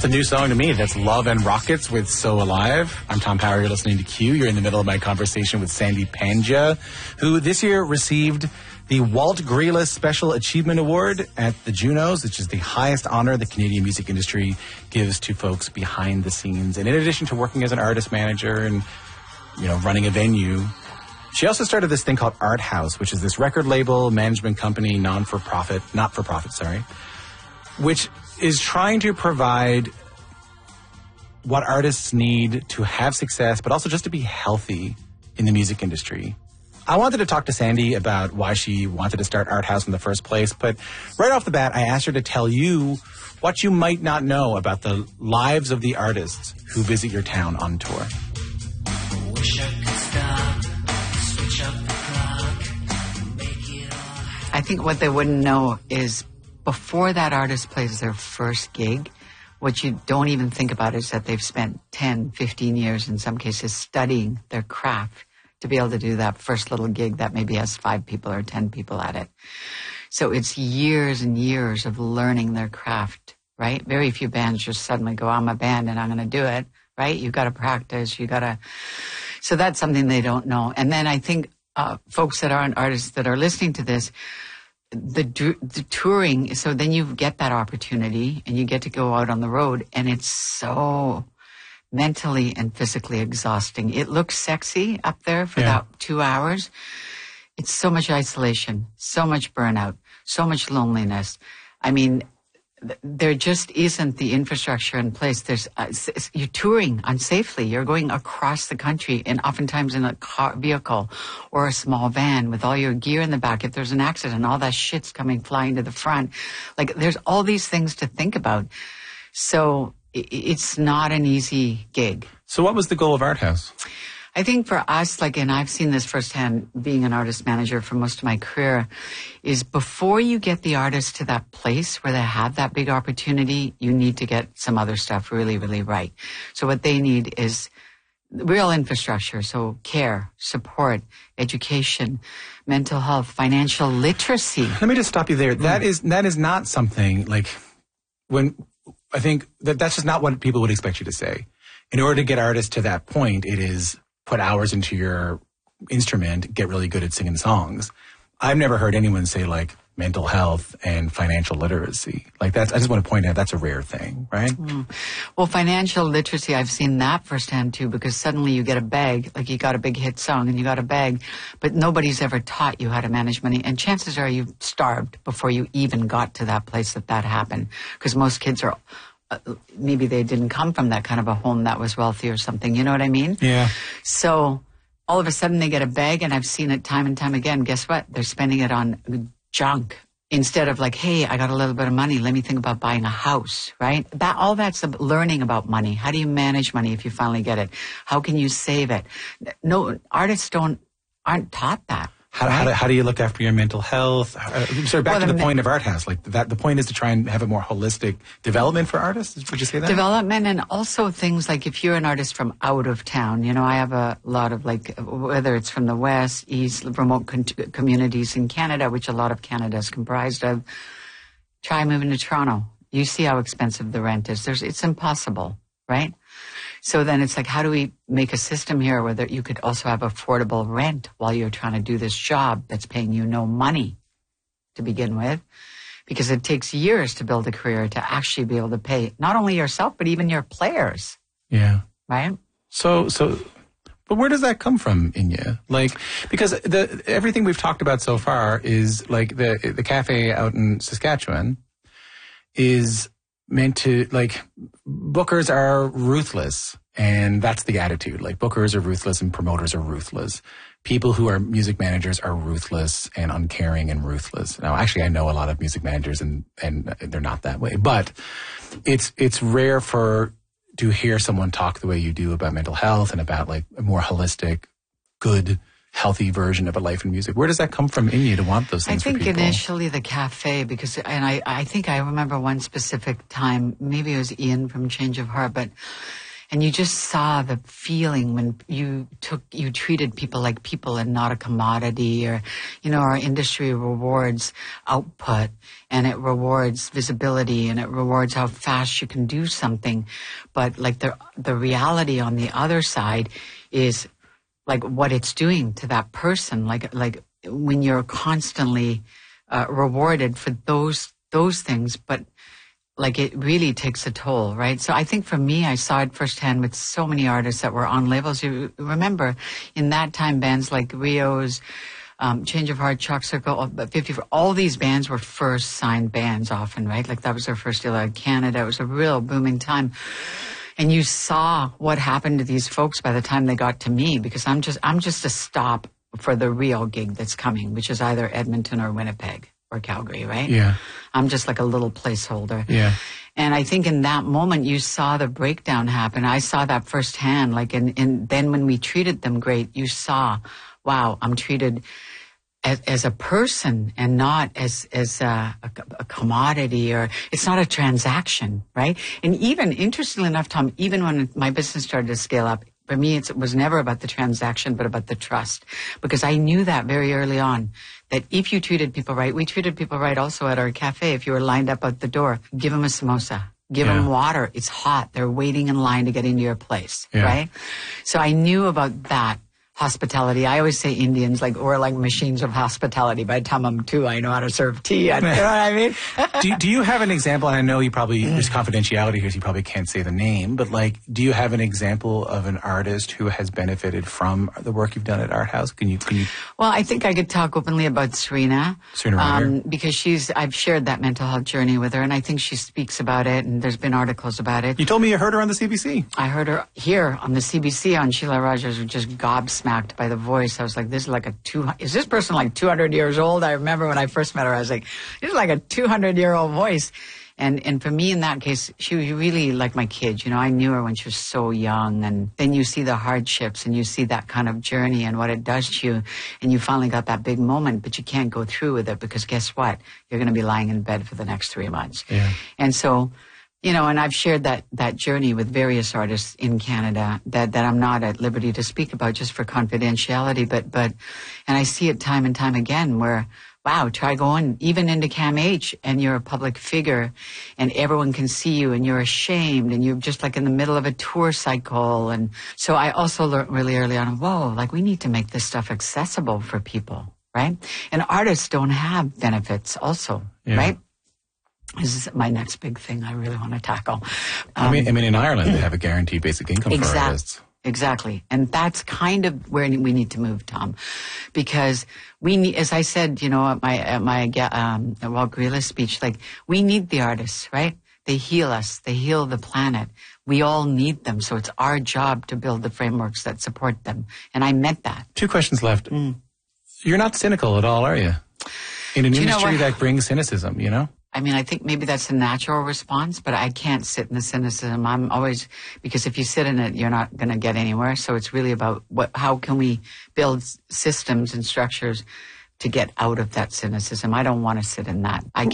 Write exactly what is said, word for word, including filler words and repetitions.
a new song to me. That's Love and Rockets with So Alive. I'm Tom Power. You're listening to Q. You're in the middle of my conversation with Sandy Panja, who this year received the Walt Grealis Special Achievement Award at the Junos, which is the highest honor the Canadian music industry gives to folks behind the scenes. And in addition to working as an artist manager and, you know, running a venue, she also started this thing called Art House, which is this record label, management company, non-for-profit, not-for-profit, sorry, which is trying to provide what artists need to have success, but also just to be healthy in the music industry. I wanted to talk to Sandy about why she wanted to start Art House in the first place, but right off the bat, I asked her to tell you what you might not know about the lives of the artists who visit your town on tour. I think what they wouldn't know is before that artist plays their first gig, what you don't even think about is that they've spent ten, fifteen years in some cases studying their craft to be able to do that first little gig that maybe has five people or ten people at it. So it's years and years of learning their craft, right? Very few bands just suddenly go, I'm a band and I'm going to do it, right? You've got to practice, you got to... So that's something they don't know. And then I think uh, folks that aren't artists that are listening to this, The, the touring, so then you get that opportunity and you get to go out on the road, and it's so mentally and physically exhausting. It looks sexy up there for yeah. that two hours. It's so much isolation, so much burnout, so much loneliness. I mean, there just isn't the infrastructure in place. There's uh, you're touring unsafely. You're going across the country, and oftentimes in a car vehicle or a small van with all your gear in the back. If there's an accident, all that shit's coming flying to the front. Like, there's all these things to think about. So it's not an easy gig. So what was the goal of Art House? I think for us, like, and I've seen this firsthand being an artist manager for most of my career, is before you get the artist to that place where they have that big opportunity, you need to get some other stuff really, really right. So what they need is real infrastructure. So care, support, education, mental health, financial literacy. Let me just stop you there. Mm. That is, that is not something like when I think that that's just not what people would expect you to say. In order to get artists to that point, it is put hours into your instrument, get really good at singing songs. I've never heard anyone say, like, mental health and financial literacy. Like, that's, I just want to point out that's a rare thing, right? Mm. Well, financial literacy, I've seen that firsthand too, because suddenly you get a bag, like you got a big hit song and you got a bag, but nobody's ever taught you how to manage money. And chances are you've starved before you even got to that place that that happened. Because most kids are... Uh, maybe they didn't come from that kind of a home that was wealthy or something. You know what I mean? Yeah. So all of a sudden they get a bag, and I've seen it time and time again. Guess what? They're spending it on junk instead of like, hey, I got a little bit of money. Let me think about buying a house, right? That all that's learning about money. How do you manage money if you finally get it? How can you save it? No, artists don't aren't taught that. How, how, do, how do you look after your mental health? Uh, sorry, back well, to the, the point of Art House. Like that, the point is to try and have a more holistic development for artists. Would you say that? Development, and also things like if you're an artist from out of town. You know, I have a lot of, like, whether it's from the West, East, remote con- communities in Canada, which a lot of Canada is comprised of. Try moving to Toronto. You see how expensive the rent is. There's, it's impossible, right? So then it's like, how do we make a system here where that you could also have affordable rent while you're trying to do this job that's paying you no money to begin with? Because it takes years to build a career to actually be able to pay not only yourself, but even your players. Yeah. Right? So, so, but where does that come from in you? Like, because the everything we've talked about so far is like the the cafe out in Saskatchewan is meant to, like, bookers are ruthless, and that's the attitude. Like, bookers are ruthless and promoters are ruthless. People who are music managers are ruthless and uncaring and ruthless. Now, actually, I know a lot of music managers, and, and they're not that way. But it's it's rare for to hear someone talk the way you do about mental health and about, like, a more holistic, good, healthy version of a life in music. Where does that come from in you to want those things I think for people? Initially the cafe, because, and I, I think I remember one specific time, maybe it was Ian from Change of Heart, but And you just saw the feeling when you took, you treated people like people and not a commodity. Or, you know, our industry rewards output, and it rewards visibility, and it rewards how fast you can do something. But like the the reality on the other side is like what it's doing to that person. Like like when you're constantly uh, rewarded for those those things, but like it really takes a toll, right? So I think for me, I saw it firsthand with so many artists that were on labels. You remember in that time, bands like Rio's, um, Change of Heart, Chalk Circle, fifty, all these bands were first signed bands often, right? Like that was their first deal out of Canada. It was a real booming time. And you saw what happened to these folks by the time they got to me, because I'm just, I'm just a stop for the real gig that's coming, which is either Edmonton or Winnipeg or Calgary, right? Yeah. I'm just like a little placeholder. Yeah. And I think in that moment you saw the breakdown happen. I saw that firsthand. Like, and, and then when we treated them great, you saw, wow, I'm treated as, as a person and not as, as a, a, a commodity, or it's not a transaction, right? And even, interestingly enough, Tom, even when my business started to scale up, for me, it was never about the transaction, but about the trust. Because I knew that very early on, that if you treated people right, we treated people right also at our cafe. If you were lined up at the door, give them a samosa, give yeah. them water. It's hot. They're waiting in line to get into your place, yeah. right? So I knew about that hospitality. I always say Indians, like, we're like machines of hospitality. By the time I'm two, I know how to serve tea. I, you know what I mean? do, you, do you have an example? And I know you probably, there's confidentiality here, so you probably can't say the name, but like, do you have an example of an artist who has benefited from the work you've done at Art House? Can you, can you? Well, I think I could talk openly about Serena. Serena um, because she's, I've shared that mental health journey with her, and I think she speaks about it, and there's been articles about it. You told me you heard her on the C B C. I heard her here on the C B C on Sheila Rogers, just gobsmacked by the voice. I was like, this is like a two, is this person like two hundred years old? I remember when I first met her, I was like, this is like a two hundred year old voice. And, and for me in that case, she was really like my kid. You know, I knew her when she was so young, and then you see the hardships and you see that kind of journey and what it does to you. And you finally got that big moment, but you can't go through with it because guess what? You're going to be lying in bed for the next three months. Yeah. And so, you know, and I've shared that, that journey with various artists in Canada that, that I'm not at liberty to speak about just for confidentiality, but, but, and I see it time and time again where, wow, try going even into CAMH and you're a public figure and everyone can see you and you're ashamed and you're just like in the middle of a tour cycle. And so I also learned really early on, whoa, like we need to make this stuff accessible for people, right? And artists don't have benefits also, yeah. right? This is my next big thing I really want to tackle. Um, I mean, I mean, in Ireland, they have a guaranteed basic income exact, for artists. Exactly. And that's kind of where we need to move, Tom. Because we need, as I said, you know, at my, at my, um, at Walt Greeley's speech, like, we need the artists, right? They heal us. They heal the planet. We all need them. So it's our job to build the frameworks that support them. And I meant that. Two questions left. Mm. You're not cynical at all, are you? In an Do industry you know that brings cynicism, you know? I mean, I think maybe that's a natural response, but I can't sit in the cynicism. I'm always, because if you sit in it, you're not going to get anywhere. So it's really about what, how can we build systems and structures to get out of that cynicism. I don't want to sit in that. I